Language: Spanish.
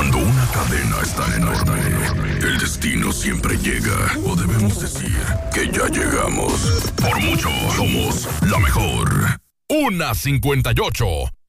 Cuando una cadena es tan enorme, el destino siempre llega. O debemos decir que ya llegamos. Por mucho, somos la mejor. 1:58.